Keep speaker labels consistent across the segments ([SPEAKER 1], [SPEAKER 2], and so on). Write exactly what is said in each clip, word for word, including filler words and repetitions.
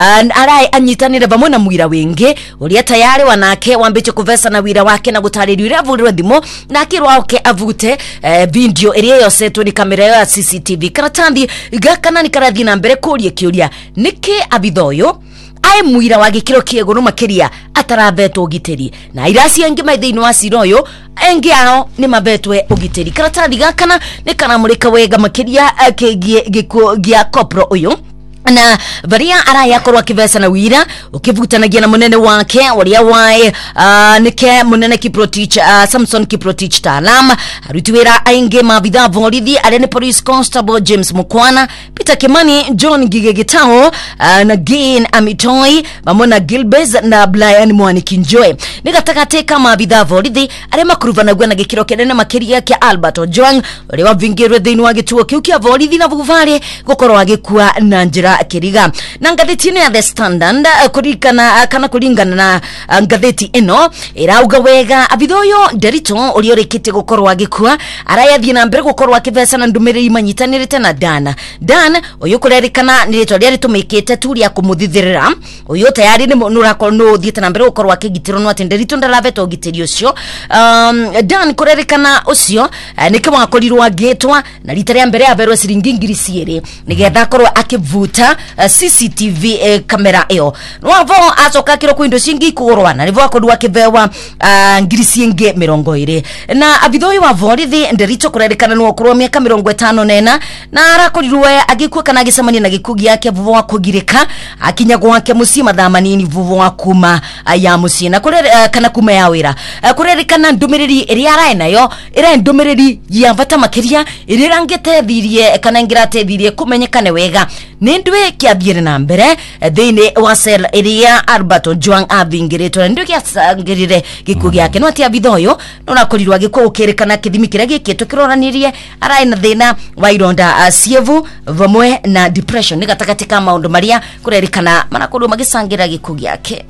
[SPEAKER 1] arai anyitanire bamwe na mwira wingi uria tayari wanake wambiche kuvesa na wira wake na gutaririo ira avulirwe thimo na kirwa oke avute uh, video iri yosetwo ni kamera ya C C T V karatambi gakana ni karathi na mbere kuria kiuria niki abithoyo ai mwira wa gikiro kieguru makiria atarabetwo ugiteri na irasi engi maithiini wa ciroyo engi ao ni mabetwe ugiteri karatambi gakana ni kana murika wega makiria kegie giko gia kopro uyu na varia araya korwa kivesa na wira ukivutanagia na munene wake waria wae uh, nike munene Kiprotich uh, Samson Kiprotich Talam arutwira ainge mabitha vorithi arene police constable James Mukwana Peter Kimani John Gigegitao uh, na Gain Amitoi mamona Gilbez na Brian Mwani Kinjoe nigatakateka mabitha vorithi are makuruva na gwana gikiro kenene makiria kia Albert Ojwang uri wavingirwe thiini wa gituo kiu kia vorithi na vuvare gukorwo agikua na njira kiriga na ngatheti ya The Standard uh, kurikana uh, kana kuringana na uh, ngatheti eno irauga wega abithoyo Derito uri orikite gukorwa agikua arayathie na mbere gukorwa akivesa na ndumiriri manyitanirite na Dan Dan uyu kurerikana nirito ria ritumikite turi akumuthithirira uyu tayari ni nurako no thiete na mbere gukorwa akigitirwo no ati Derito ndaravetwo gitiri ucio um, Dan kurerikana ucio uh, nikwa akorirwo agitwa na rita ria mbere averwo ciringi ngiri cierĩ nigetha korwa akivuta Uh, C C T V uh, kamera iyo nwavo acoka kiro kwindo cingi kugurwa na rivo akodwa kivewa uh, ngiri cienge mirongo iri na abithoi wa vorithi Derito kurerikana no kurwa miaka mirongo itano nena na arakorirwe agikua kana agisemania na gikugi yake vuvo wa kugirika akinya gwake mucii mathaa manini vuvo wa kuma uh, ya mucii na kurere uh, kana kuma ya wira uh, kurerikana ndumiriri iri arae nayo ira ndumiriri ya vata makiria iri rangetethirie kana ngiratethirie kumenyekane wega nindwe kiabiere na mbere thiini wa cell area Albert Ojwang abingiritwo ndio kiasangirire gikugi yake no ati abithoyo no nakorirwa gikuo ukerekana kithimi kiria gikitwo kiroranirie arai na thina wa ironda uh, sievu vamwe na depression nigatakati kama maundu maria kurerikana manakoru magisangira gikugi yake.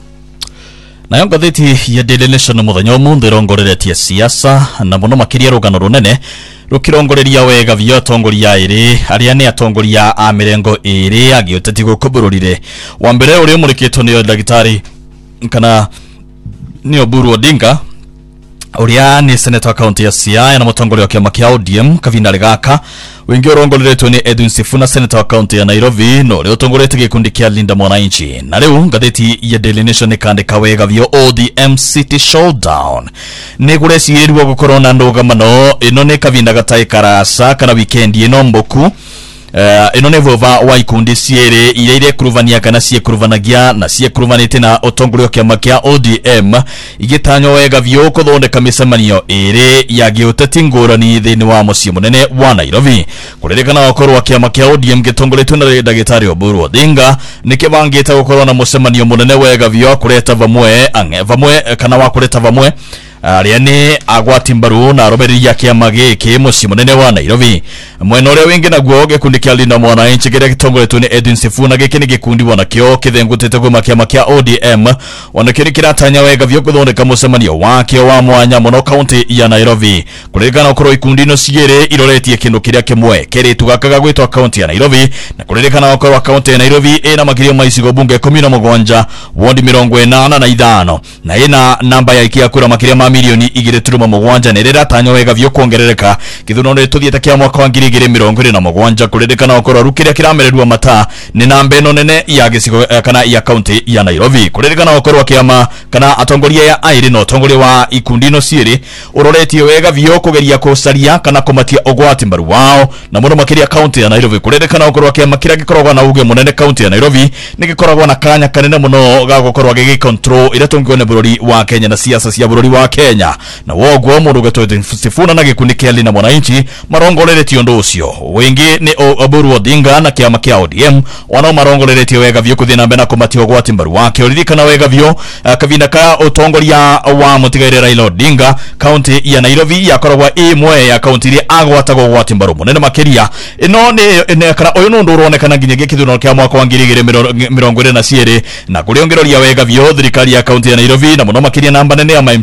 [SPEAKER 2] Nayo ngatheti ya Daily Nation muthenya umunthi rongoreretie siasa na muno makiria rugano runene rukirongoreria wega vyo atongoria iri aria ni atongoria a mirengo iri agioteti gukubururire wa mbere uri murikitwo ni ndagitari kana ni Oburu Odinga uria ni senator county ya Siaya na mutongoria wa kiama kia O D M kavinda gaka wingi urongoreretwo ni Edwin Sifuna senator county ya Nairobi no ri utongorete gikundi kia Linda Mwananchi na riu ngatheti ya Daily Nation ikandika wega vyo O D M city showdown ni gurecirirwo gukorwo na ndugamano ino ni kavinda gatai karasa kana weekend ino mboku Uh, ino nevova wa ikundi ciere iria ire kuruvania kana cie kuruvanagia na cie kuruvanite na otongorio kiama kia O D M igitanyo wega vyo kuthondeka micemanio iri ya giuteti ngurani thiini wa mucii munene wa Nairobi kuririkana gukorwo kiama kia O D M gitongoretwo na ndagitari Oburu Odinga nikibangite gukorwo na mucemanio munene wega vyo kureta vamwe ange vamwe kana wa kureta vamwe aria ni agwati mbaru na roberia kiama giki mucii munene wa Nairobi mwena uria wingi naguo gikundi kia Linda Mwananchi kiria gitongoretwo ni Edwin Sifuna giki ni gikundi wana kio kithengutite kuma kiama kia O D M wana kiri kiratanya wega vyo kuthondeka mucemanio wake wa mwanya muno county ya Nairobi kuririkana ukorwo ikundi no ciere iroretie kindu kiria kimwe kiri tugakaga gwitwa county ya Nairobi na kuririkana ukorwo county ya Nairobi ina makirio maicigo bunge kumi na mũgwanja ward mirongo inana na ithano na ina namba ya ikia kura makiria ma milioni igiri turuma mũgwanja nerera tanyo wega vyo kuongerereka kithuno ni tuthiete kia mwaka wa ngiri igiri mirongo iri na mũgwanja kuririkana ukorwo rukiria kiramererwa mata ni namba ino nene ya gicigo kana ya county ya Nairobi kuririkana ukorwo kiama kana atongoria ya airi no atongoria wa ikundi no cieri uroretie wega vyo kugeria kusaria kana kumatia ogwati mbaru wao na muno makiria county ya Nairobi kuririkana ukorwo kiama kiria gikoragwa na uge munene county ya Nairobi ni gikoragwa na kanya kanene muno ga gukorwo gigi control ira tungone bururi wa Kenya na siasa cia bururi wa Kenya na woguo mundu getwe Sifuna na gikundi kia Linda Mwananchi marongoreretie undu ucio wingi ni Oburu Odinga na kiama kia O D M wana marongoreretie wega vyo kuthina mbena kumatia ogwati mbaru wake uririkana wega vyo uh, kavinda ka utongoria wa mutigaire Raila Odinga county ya Nairobi yakoragwa imwe ya county iri agwatagwo ogwati mbaru munene makiria ino ni kana uyu nundu uronekana nginya gikithuno kia mwaka wa ngiri igiri mirongo iri na cieri na kuriongereria wega vyo thirikari ya county ya Nairobi na muno makiria namba nene ya M C A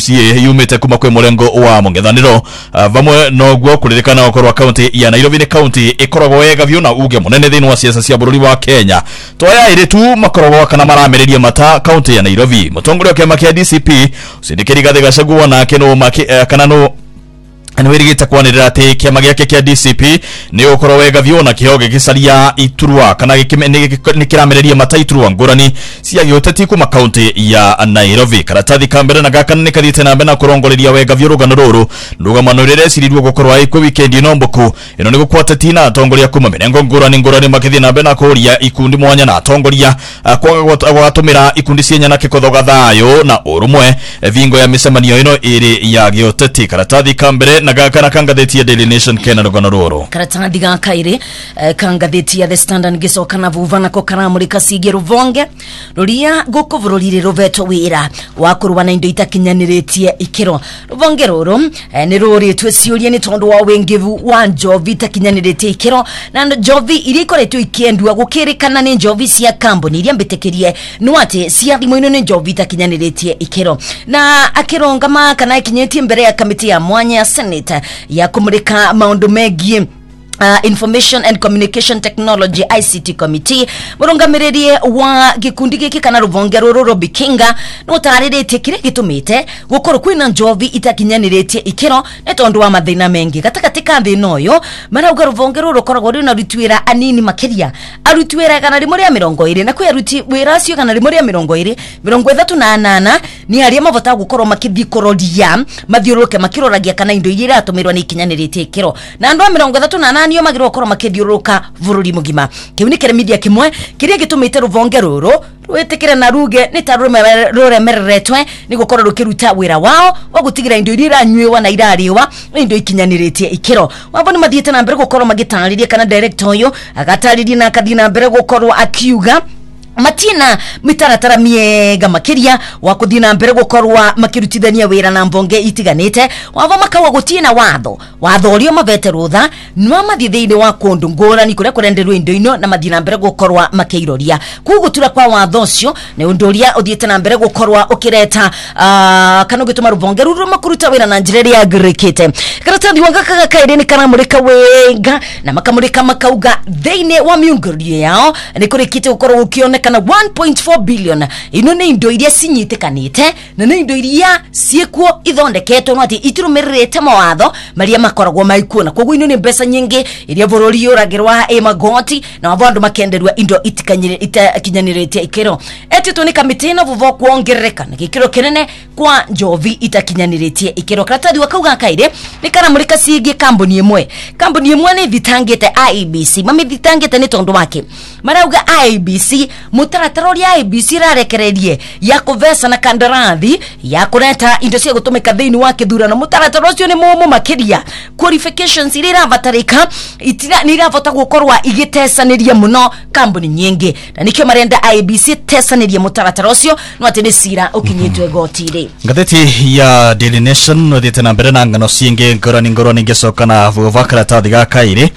[SPEAKER 2] yumite kuma kwe murengo wa mungethaniro vamwe nogwo kuririkana okorwa county ya Nairobi ni county ikoragwo wega biu na uge munene thini wa siasa cia bururi wa Kenya toya ire tu makoragwo kana maramereria mata county ya Nairobi mutongoria kema kia D C P usindikiri gathe gacagwa na keno kana no anwirigita kwanirira ati kiama giake kia D C P ni ukoro wega viona kihoge gicaria iturwa kana ni kiramereria mataiturwa ngurani cia gioteti kuma county ya Nairobi karatathi kambere na gaka ni kathite na mbena kurongoreria wega viurugano ruru ndugamano rire cirirwo gukorwa ikwe weekend ino mbuku ino ni gukwateti na atongoria kuma mirengo ngurani ngurani makithi na mbena kuria ikundi mwanya na atongoria kwaga gwatumira ikundi cienya na kikothoga thayo na urumwe vingo ya misemanio ino iri ya gioteti karatathi kambere na gaka na kangatheti ya Daily Nation Kenya rugano ruru
[SPEAKER 1] karatathi gaka iri kangatheti ya The Standard gicoka na vuvana ko karamurika sige ruvonge ruria guko vururire ruveto wira wa kurwa na indo itakinyaniretie ikiro ruvonge ruru ni ruri tweciurie ni tondu wa wengivu wa njovi itakinyaniretie ikiro na njovi irikoretwo ikiendwa gukirikana ni njovi cia kamboni iria mbitekerie nwate cia thimo-ino ni njovi itakinyaniretie ikiro na akironga ma kana ikinyetie mbere ya kamiti ya mwanya Senate ya kumurika maundu megie Uh, Information and Communication Technology I C T Committee murungamiririe wa gikundi giki kana ruvonge ruru Robi Kinga no tariritie kire gitumite gukoro kwina njovi itakinyaniretie ikiro ne tondu wa mathina mengi gatakati ka thino yo marauga ruvonge ruru koragwo rina rutwira anini makiria arutwira kana rimwe ria mirongo iri na kwi aruti wira cio kana rimwe ria mirongo iri mirongo ithatu na nana ni aria mavota gukorwo makithikororia mathiuruke makiroragia kana indo iria atumirwa ni ikinyaniretie ikiro na andu mirongo ithatu na nana niyo magirwo korwo makithiuruka vururi mugima kiu ni kire media kimwe kiria gitumite ruvonge ruru rwetekere na ruge ni tarume ruremereretwe ni gukorwo rukiruta wira wao wa gutigira indo iria iranywewa na irariwa indo ikinyaniretie ikiro wabo ni mathiete na mbere gukorwo magitariria kana director uyu agatariria na akathina mbere gukorwo akiuga matina mitaratara miega makiria wa kuthina mbere gukorwa makirutithania wira na mbonge itiganite wavo makawa gutina watho watho urio mavete rutha no mathithiini wa kundu ngurani kuria kurenderwo indo ino na mathina mbere gukorwa makeiroria kugutura kwa watho ucio ne unduria uthiete na mbere gukorwa ukireta uh, kana gituma ruvonge ruru makuruta wira na njira ya agrikite karatathi wanga kaga kaire ni kana murika wega na makamurika makauga theine wa miungurie yao ni kurikite gukorwo ukioneka na one point four billion ino ni indo iria sinyitikanite na ni indo iria ciekuo ithondeketwo no ati itirumirite mawatho maria makoragwo maikuona koguo ino ni mbeca nyingi iria bururi yuragirwa e magoti na abandu makenderwa indo itikanyire itakinyanirite ikiro etito ni kamiti na vuvo kuongereka na gikiro kinene kwa njovi itakinyanirite ikiro karatathi wakauga kaire ni kana murika ciigi kambuni imwe kambuni imwe ni thitangite I E B C mami thitangite ni tondu wake marauga I E B C mutaratara uria I E B C rarekererie ya kuvesa na kandarathi ya kureta indo cia gutumika thiini wa kithurano mutaratara ucio ni mumu makiria qualifications iria irabatarika itira ni iravota gukorwa igitesaniria muno kambuni nyingi na nikio marenda I E B C tesaniria mutaratara ucio no ati ni cira ukinyitwe gotiri
[SPEAKER 2] ngatheti ya Daily Nation no thite na mbere na ngano ciingi ngorani ngorani ngicoka na vuvakara tathi gaka iri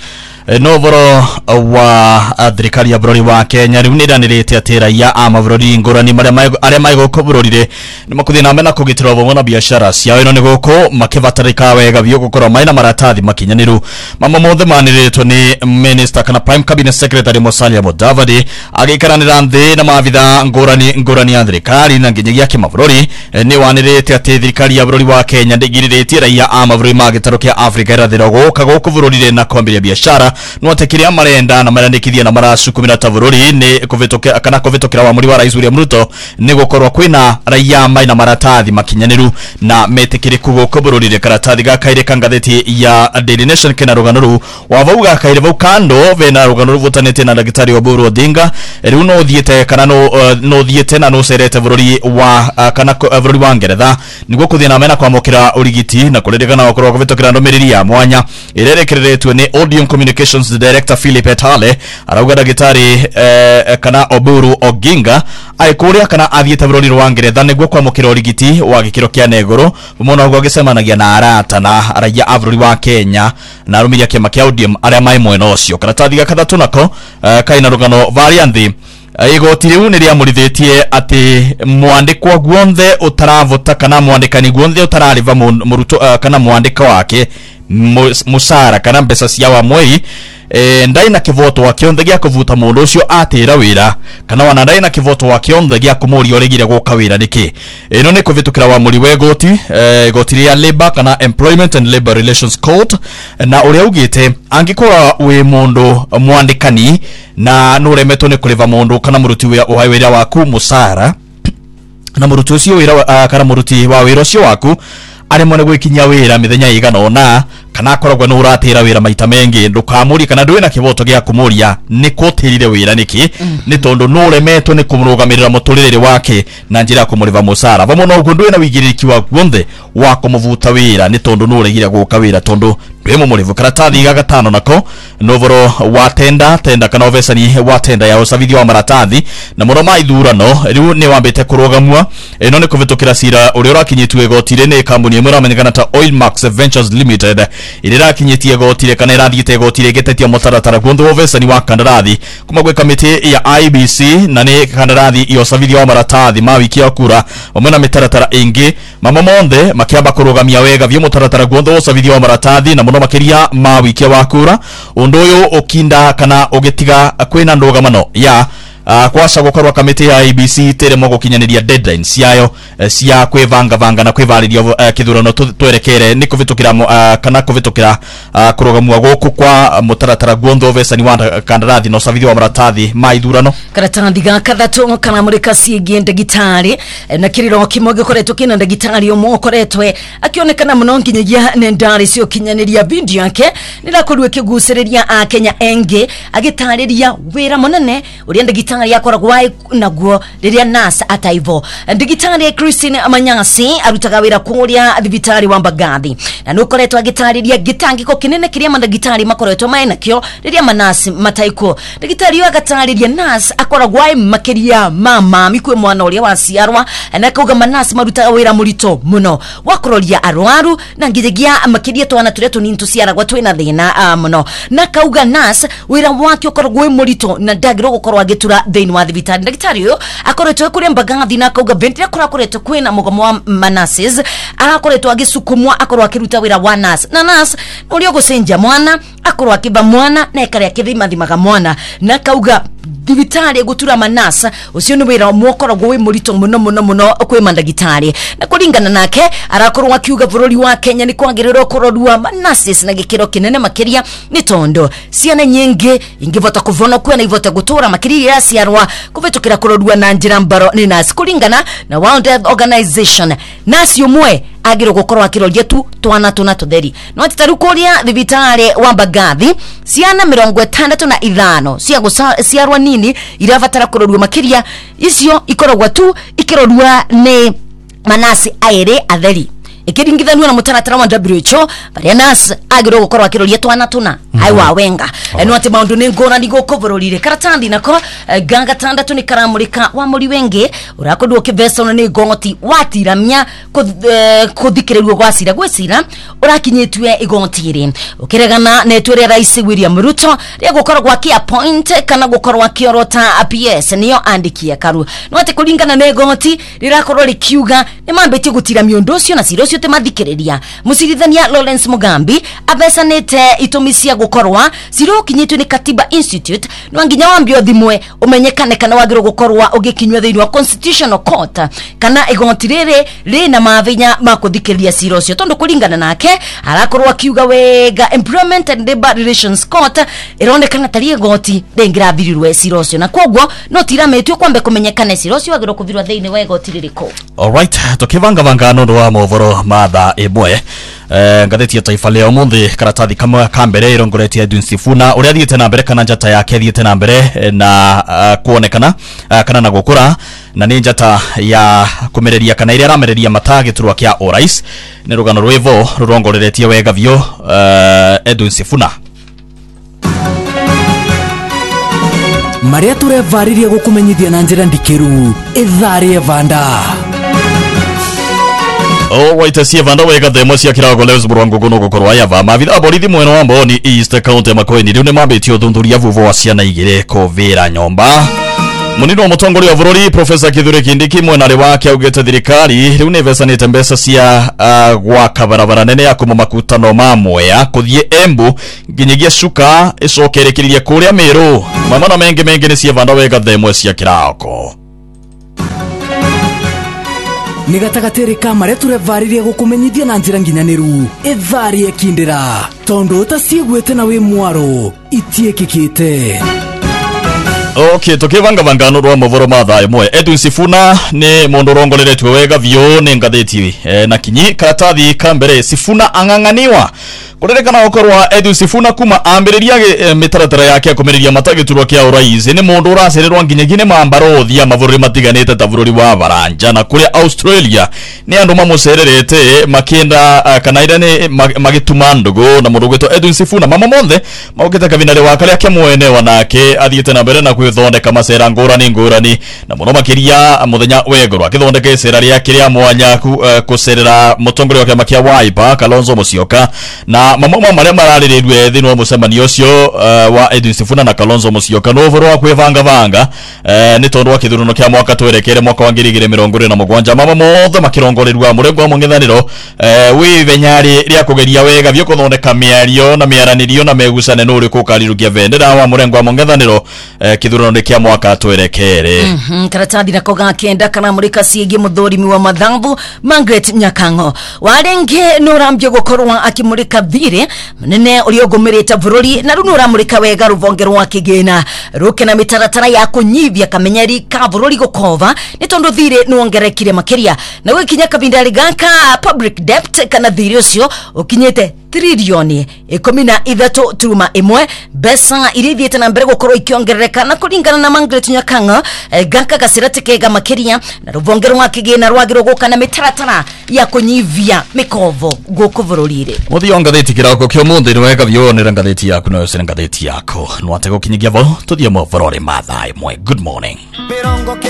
[SPEAKER 2] novoro wa thirikari ya bururi wa Kenya riu niranirite atira ya amabururi ngurani maria aria maigoko bururire ni makuthina mena kugitirwo bo na biashara ciao ino ni goko makivatarika wega biyo gukora maina maratathi makinyaniru mama mothe maniritwo ni minister kana prime cabinet secretary Musalia Mudavadi agikaranira nthi na mavitha ngurani ngurani ya thirikari na nginyagia kimabururi ni wanirite ati thirikari ya bururi wa Kenya ndigiritie raia amabururi magitarukia Africa irathiro goka goko bururire na kwambiria biashara no tekiria marenda na marandikithia na marasukumira tabururi ni kuvitokea kana kuvitokera wa muri wa rais William Ruto ni gukorwa kwina raia maina maratathi makinyaniru na metekiriku goko bururire karatathi gakaire kangatheti ya Daily Nation kena ruganuru wavauga kaire vau kando vena ruganuru vutanete na Daktari Oburu Odinga riu no thiete kana no uh, no thiete na no serete bururi wa uh, kana uh, bururi wa Ngeretha niguo kuthina mena kwamukira urigiti na kuririkana wakorwa kuvitokera ndomereri ya mwanya irerekereretwe ni Audio Communications Director Philip Etale arauga Daktari eh, kana Oburu Oginga aikuria kana athiete bururi wa Ngeretha niguo kwamukira urigiti wa gikiro kia negoro muno gwa gisemanagia na arata na raia a bururi wa Kenya na arumiria kiama kia Odium aria mai mwena ucio karatathi gakathatu nako uh, kaina rugano varianthi igoti riu ni riamurithitie ati mwandikwa guonthe utaravota kana mwandikani guonthe utarariva muruto uh, kana mwandika wake musara kana mbeca cia wa mweri e, ndai na kivoto wa kionthe gia kuvuta mundu ucio atira wira kana wana ndai na kivoto wa kionthe gia kumuria uregire guka wira niki ino ni kuvitukira wa muri wegoti e, goti ria labor kana employment and labor relations court na uria ugite angikora we mundu mwandikani na nuremetwo ni kuriva mundu kana muruti wa wira waku musara na muruti ucio wira uh, kana muruti wa wira ucio waku ari mone gwikinya wira mithenya igana ona kana koragwa no uratira wira maita mengi ndukamuri kana ndwina kivoto gia kumuria ni kutirire wira niki mm. ni tondu no remetwo ni kumurugamirira muturire wake na njira kumuriva musara vamo no gundwina wigiriki wa guonthe wa kumuvuta wira ni tondu no regire guka wira tondu ndwemo murivu karatathi ga gatano nako novoro wa tenda tenda kana ovesani wa tenda ya usavithio wa maratathi na muno maithurano riu ni wambite kurugamwa ino ni kuvitukira cira uria urakinyitwe gotire ni kambuni imwe ramenyekana ta Oilmax Ventures Limited irira kinyitie gotire kana irathiite gotire getetia mutaratara guonthe ovesani wa kandarathi kuma gwe kamiti ya I B C na ni kandarathi iyo savithio wa maratathi ma wiki ya kura omena mitaratara ingi mama monde makiamba kurugamia wega vyo mutaratara guonthe osavithio wa maratathi na muno makiria ma wiki wa kura undu uyu ukinda kana ugitiga kwina ndugamano ya Uh, kwasa gukorwa kamiti ya I B C tere mogo kinyaniria deadline ciayo uh, cia kwivanga vanga na kwivariria uh, kithurano twerekere ni kuvitukira uh, kana kuvitukira uh, kurugamwa goku kwa mutaratara guonthe ovesani wa kandarathi no savithio wa maratathi ma ithurano
[SPEAKER 1] karatathi ga kathatu kana murika ciigi ndagitari na kiriro kimwe gikoretwo kina ndagitari umwe ukoretwe akionekana muno nginyagia nendari cio kinyaniria video yake nirakorwo kiguciriria a Kenya engi agitariria wira munene uria ndagitari yakoragwo naguo riria nasa ataivo ndigitari Christine Amanyasi arutaga wira kuria thibitari wa Mbagathi na nukoretwo agitariria gitangiko kinene kiria mandagitari makoretwo maina kio riria manasi mataiko ndigitari wa gatariria nas akoragwo makiria mama mikwe mwana uria waciarwa na kauga manasi marutaga wira murito muno wakororia arwaru na ngithegia makiria twana turetu nintu ciaragwa twina thina muno na kauga nas wira wake ukoragwo murito na ndagiro gukorwa agitura thini wa thibitari ndagitari uyo akoretwo kuri Mbagathi na kauga ventre akora koretwo kwina mugomo wa manases akoretwo agisukumwa akorwa akiruta wira wa nas na nas urio gucenja mwana akorwa akiba mwana na ekare akithima thimaga mwana na kauga thibitari gutura manasa ucio ni wira mwokoragwo wi murito muno muno muno kwi mandagitari na kuringana nake arakorwa akiuga bururi wa Kenya ni kwagirira kurorua manases na gikiro kinene makiria ni tondo ciana nyingi ingivota kuvona kwena ivota gutura makiria ciarwa kuvitukira kurorua na njira mbaro ni nas kuringana na World Health Organization nasi umwe agiro gukorwa akiroria tu twana tuna tutheri no titarukuria thibitari wa Mbagathi ciana mirongo itandatu na ithano cia ciarwa nini iravatara kurorua makiria icio ikoragwa tu ikirorua ni manasi aire atheri ikiringithanwa na mutaratara wa W H O baria nas agiro gukorwa akiroria twana tuna mm -hmm. ai wa wenga oh. eno ati maundu ni ngora ni gukovororire karatathi nako uh, ganga tandatu ni karamurika wa muri wenge urakodu ukivesa ni goti watiramia kuthikiriruo gwacira gwicira urakinyitwe igotire ukiregana netwere rais William Ruto ria gukorwa ki appoint kana gukorwa kiorota P S niyo andikia karu no ati kuringana na goti rirakorwo rikiuga ni mambetie gutira miondo cio na siro cio temathikiriria musirithania Lawrence Mugambi abesanete itumisia gukorwa siro kinyitwe ni Katiba Institute no nginya wambio thimwe umenyekane kana wagiro gukorwa ugikinywa thiini wa Constitutional Court kana igontirere rina mavinya makuthikiriria siro cio tondu kuringana nake arakorwa akiuga wega Employment and Labor Relations Court ironekana tari goti ndengiravirirwe siro cio na kogwo no tirametwe kwambe kumenyekane siro cio wagiro kuvirwa thiini wa goti ririko.
[SPEAKER 2] All right, tukivanga vanga no wa movoro matha imwe eh ngatheti ya Taifa Leo mundi karatathi kamwe ka mbere irongoretie Edwin Sifuna uria thiete na mbere kana njata yake thiete na mbere na uh, kuonekana uh, kana na gukura na ni njata ya kumereria kana iria ramereria matagi turwa kia orais ni rugano rwevo rurongoretie wega vyo uh, Edwin Sifuna
[SPEAKER 3] maria turevariria gukumenyithia na njira ndikiru ithari evanda.
[SPEAKER 2] Oh, waita si evanda wega demo cia kirago lews burwango gono gukorwa yava mavitha borithi mweno wa Mboni East County Makueni riu ni mambitio thunduria vuvo wa ciana igire kovera nyomba Munini wa mutongoria wa bururi Professor Kithure Kindiki mwenari wake augite thirikari riu ni vesanite mbeca cia uh, gwaka barabara nene ya kuma makutano mamwe ya kuthie Embu nginyagia Chuka icokerekiririe kuria Meru. Mamana mengi mengi ni cia vanda wega themwe cia kirako
[SPEAKER 3] ni gatagatere ka maria turevaririe gukumenyithia na njira nginyaniru itharie kindira tondu utasiegwete na wi mwaro itiekikite.
[SPEAKER 2] Okay, tukivanga vangano rwa mavoro mathayo mwe Edwin Sifuna ni mundu rongoreretwe wega vyo ni ngatheti e, na kinyi karatathi kambere Sifuna ang'ang'aniwa kurerekana ukorwa Edwin Sifuna kuma ambiriria e, mitaratara yake akomereria matagiturwa kia urais ni mundu uracererwa nginyagine mambarothi ya mavoro matiganite ta bururi wa Baranja na kule Australia ni andu mamucererete makienda uh, kanaida ni magituma ndugu na mundu gwetwa Edwin Sifuna mama monthe maukite kavinare wakale yake mwene wanake athiete na mbere na kwithondeka macera ngurani ngurani na muno makiria muthenya wegorwa akithondeka icera riake ria mwanya uh, kucerera mutongoria wake makia Wiper Kalonzo Musyoka na mamama maria mararirirwe thini wa mucemanio ucio uh, wa Edwin Sifuna na Kalonzo Musyoka no voro kwivanga vanga uh, ni tondu wa kithuruno kia mwaka twerekere mwaka wa ngiri igiri mirongo iri na mugwanja mama mothe makirongorirwa murengo wa mung'ethaniro uh, wi venyari ria kugeria wega vyo kuthondeka miario na miaranirio na megucane no uri kukarirukia vendera wa murengo wa mung'ethaniro uh, kithuruno kia mwaka twerekere
[SPEAKER 1] mhm mm karatathi na koga kenda kana murika siegi muthorimi wa mathambu Margaret Nyakango warenge no rambyo gukorwa akimurika thire munene uri ogomerete bururi na runo ramurika wega ruvonge rwa kigena ruke na mitaratara ya kunyivia kamenyeri ka bururi gukova ni tondu thire nuongerekire makiria na wikinya kabindari gaka public debt kana thire ucio ukinyete trilioni ikumi na ithatu turuma imwe besa irithiete na mbere gukorwo ikiongerereka na kuringana na Margaret Nyakango e, gaka gasirate kega makiria na ruvonge rwa kigena rwagiro guka na mitaratara ya kunyivia mikovo guku bururire
[SPEAKER 2] muthio ngatheti kirako kyo munthi ni wega vyo ni ngatheti yaku no yose ngatheti yako nwate gukinyigia vo tuthie mo vorore mathae mwe good morning.